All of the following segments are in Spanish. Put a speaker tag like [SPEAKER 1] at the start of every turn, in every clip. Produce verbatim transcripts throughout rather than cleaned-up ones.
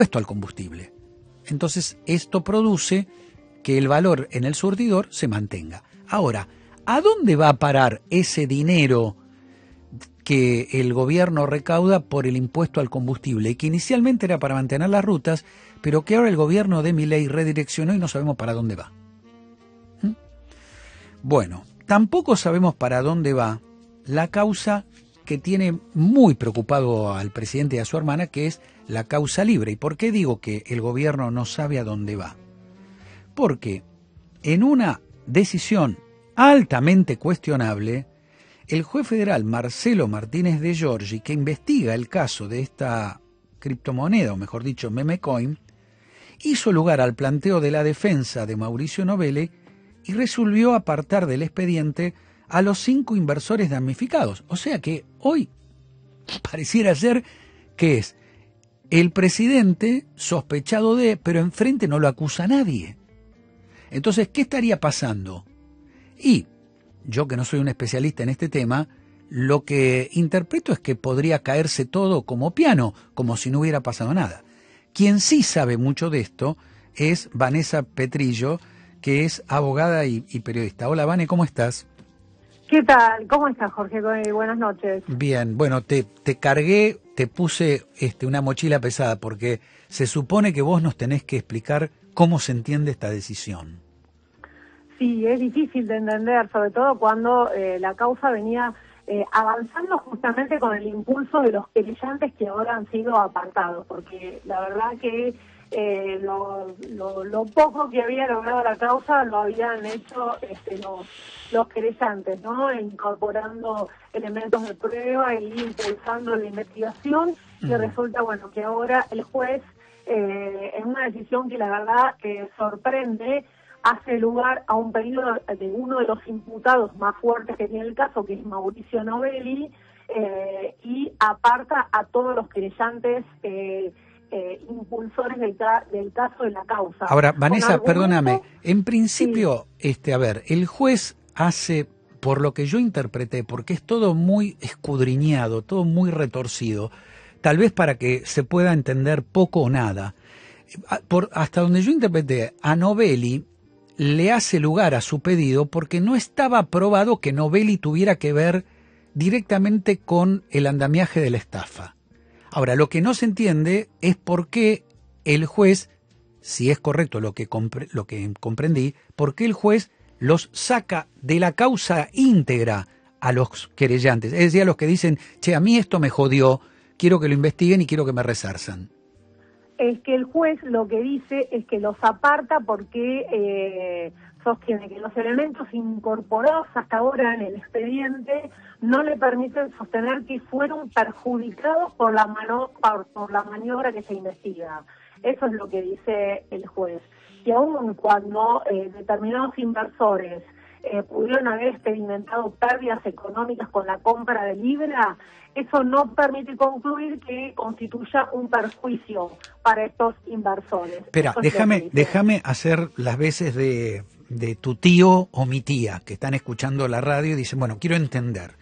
[SPEAKER 1] impuesto al combustible. Entonces, esto produce que el valor en el surtidor se mantenga. Ahora, ¿a dónde va a parar ese dinero que el gobierno recauda por el impuesto al combustible, y que inicialmente era para mantener las rutas, pero que ahora el gobierno de Milei redireccionó y no sabemos para dónde va? ¿Mm? Bueno, tampoco sabemos para dónde va la causa que tiene muy preocupado al presidente y a su hermana, que es la causa libre. ¿Y por qué digo que el gobierno no sabe a dónde va? Porque en una decisión altamente cuestionable, el juez federal Marcelo Martínez de Giorgi, que investiga el caso de esta criptomoneda, o mejor dicho, meme coin, hizo lugar al planteo de la defensa de Mauricio Novelli y resolvió apartar del expediente a los cinco inversores damnificados. O sea que hoy pareciera ser que es el presidente sospechado de, pero enfrente no lo acusa nadie. Entonces, ¿qué estaría pasando? Y yo, que no soy un especialista en este tema, lo que interpreto es que podría caerse todo como piano, como si no hubiera pasado nada. Quien sí sabe mucho de esto es Vanessa Petrillo, que es abogada y, y periodista. Hola, Vane, ¿cómo estás?
[SPEAKER 2] ¿Qué tal? ¿Cómo estás, Jorge? Buenas noches.
[SPEAKER 1] Bien, bueno, te, te cargué, te puse este, una mochila pesada, porque se supone que vos nos tenés que explicar cómo se entiende esta decisión.
[SPEAKER 2] Sí, es difícil de entender, sobre todo cuando eh, la causa venía eh, avanzando justamente con el impulso de los querellantes que ahora han sido apartados, porque la verdad que eh, lo, lo, lo poco que había logrado la causa lo habían hecho este, los, los querellantes, ¿no? Incorporando elementos de prueba e impulsando la investigación, y mm. resulta, bueno, que ahora el juez, eh, en una decisión que la verdad que sorprende, hace lugar a un pedido de uno de los imputados más fuertes que tiene el caso, que es Mauricio Novelli, eh, y aparta a todos los querellantes eh, eh, impulsores del, del caso de la causa.
[SPEAKER 1] Ahora, Vanessa, perdóname, en principio, sí. este, a ver, el juez hace, por lo que yo interpreté, porque es todo muy escudriñado, todo muy retorcido, tal vez para que se pueda entender poco o nada, por, hasta donde yo interpreté, a Novelli le hace lugar a su pedido porque no estaba probado que Novelli tuviera que ver directamente con el andamiaje de la estafa. Ahora, lo que no se entiende es por qué el juez, si es correcto lo que, compre, lo que comprendí, por qué el juez los saca de la causa íntegra a los querellantes, es decir, a los que dicen, che, a mí esto me jodió, quiero que lo investiguen y quiero que me resarzan.
[SPEAKER 2] Es que el juez lo que dice es que los aparta porque eh, sostiene que los elementos incorporados hasta ahora en el expediente no le permiten sostener que fueron perjudicados por la, mano, por, por la maniobra que se investiga. Eso es lo que dice el juez. Que aun cuando eh, determinados inversores eh, pudieron haber experimentado pérdidas económicas con la compra de Libra, eso no permite concluir que constituya un perjuicio para estos inversores.
[SPEAKER 1] Espera, déjame, déjame hacer las veces de, de tu tío o mi tía que están escuchando la radio y dicen, bueno, quiero entender.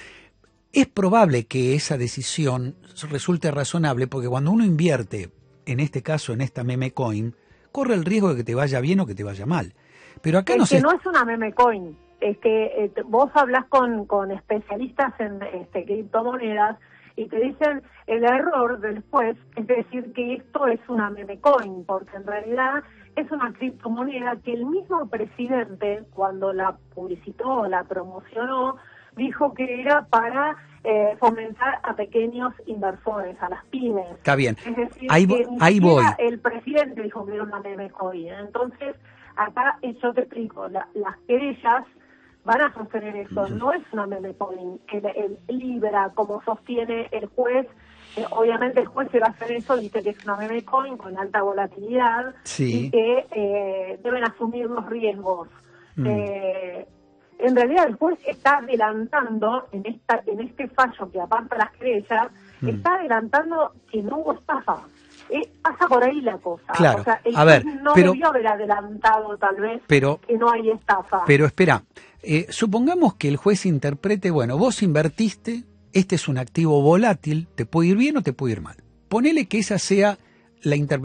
[SPEAKER 1] Es probable que esa decisión resulte razonable porque cuando uno invierte, en este caso en esta meme coin, corre el riesgo de que te vaya bien o que te vaya mal. Pero acá
[SPEAKER 2] es
[SPEAKER 1] no
[SPEAKER 2] que
[SPEAKER 1] se...
[SPEAKER 2] no es una meme coin. Es que eh, vos hablas con, con especialistas en este, criptomonedas y te dicen el error del juez es decir que esto es una meme coin, porque en realidad es una criptomoneda que el mismo presidente, cuando la publicitó o la promocionó, dijo que era para eh, fomentar a pequeños inversores, a las pymes.
[SPEAKER 1] Está bien,
[SPEAKER 2] es decir,
[SPEAKER 1] ahí,
[SPEAKER 2] que
[SPEAKER 1] ahí voy.
[SPEAKER 2] El presidente dijo que era una meme coin. Entonces, acá yo te explico, la, las querellas van a sostener eso, no es una meme coin, el, el Libra, como sostiene el juez, eh, obviamente el juez se va a hacer eso, dice que es una meme coin con alta volatilidad,
[SPEAKER 1] sí.
[SPEAKER 2] y que eh, deben asumir los riesgos.
[SPEAKER 1] Mm.
[SPEAKER 2] Eh, en realidad el juez está adelantando, en esta en este fallo que aparta las querellas, mm. está adelantando que no hubo estafa. Eh, pasa por ahí la cosa.
[SPEAKER 1] Claro.
[SPEAKER 2] O sea, el
[SPEAKER 1] a ver,
[SPEAKER 2] no
[SPEAKER 1] pero,
[SPEAKER 2] debió haber adelantado tal vez
[SPEAKER 1] pero,
[SPEAKER 2] que no hay estafa.
[SPEAKER 1] Pero espera, eh, supongamos que el juez interprete, bueno, vos invertiste, este es un activo volátil, te puede ir bien o te puede ir mal. Ponele que esa sea la intervención